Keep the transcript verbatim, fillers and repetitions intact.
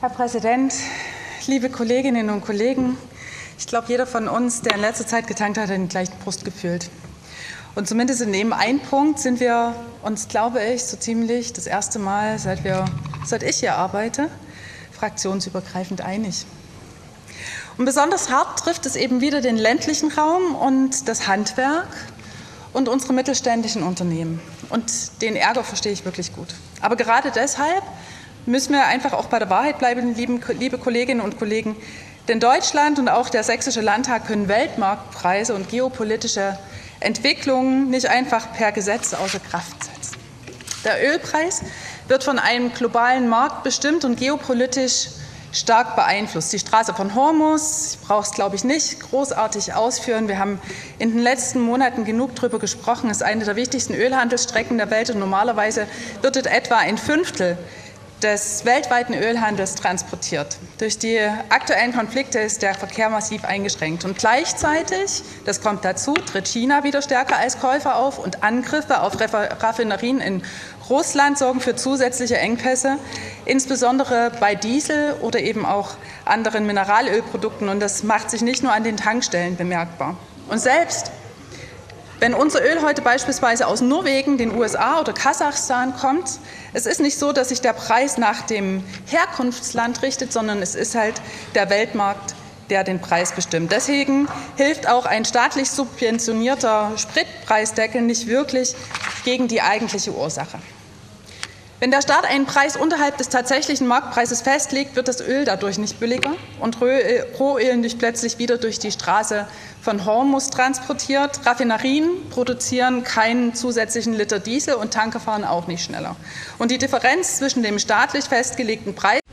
Herr Präsident, liebe Kolleginnen und Kollegen! Ich glaube, jeder von uns, der in letzter Zeit getankt hat, hat den gleichen Brust gefühlt. Und zumindest in dem einen Punkt sind wir uns, glaube ich, so ziemlich das erste Mal, seit, wir, seit ich hier arbeite, fraktionsübergreifend einig. Und besonders hart trifft es eben wieder den ländlichen Raum und das Handwerk und unsere mittelständischen Unternehmen. Und den Ärger verstehe ich wirklich gut. Aber gerade deshalb müssen wir einfach auch bei der Wahrheit bleiben, liebe Kolleginnen und Kollegen. Denn Deutschland und auch der Sächsische Landtag können Weltmarktpreise und geopolitische Entwicklungen nicht einfach per Gesetz außer Kraft setzen. Der Ölpreis wird von einem globalen Markt bestimmt und geopolitisch stark beeinflusst. Die Straße von Hormuz, ich brauche es, glaube ich, nicht großartig ausführen. Wir haben in den letzten Monaten genug darüber gesprochen. Es ist eine der wichtigsten Ölhandelsstrecken der Welt und normalerweise wird dort etwa ein Fünftel des weltweiten Ölhandels transportiert. Durch die aktuellen Konflikte ist der Verkehr massiv eingeschränkt. Und gleichzeitig, das kommt dazu, tritt China wieder stärker als Käufer auf und Angriffe auf Raffinerien in Russland sorgen für zusätzliche Engpässe, insbesondere bei Diesel oder eben auch anderen Mineralölprodukten. Und das macht sich nicht nur an den Tankstellen bemerkbar. Und selbst wenn unser Öl heute beispielsweise aus Norwegen, den U S A oder Kasachstan kommt, es ist nicht so, dass sich der Preis nach dem Herkunftsland richtet, sondern es ist halt der Weltmarkt, der den Preis bestimmt. Deswegen hilft auch ein staatlich subventionierter Spritpreisdeckel nicht wirklich gegen die eigentliche Ursache. Wenn der Staat einen Preis unterhalb des tatsächlichen Marktpreises festlegt, wird das Öl dadurch nicht billiger und Rohöl nicht plötzlich wieder durch die Straße von Hormuz transportiert. Raffinerien produzieren keinen zusätzlichen Liter Diesel und Tanker fahren auch nicht schneller. Und die Differenz zwischen dem staatlich festgelegten Preis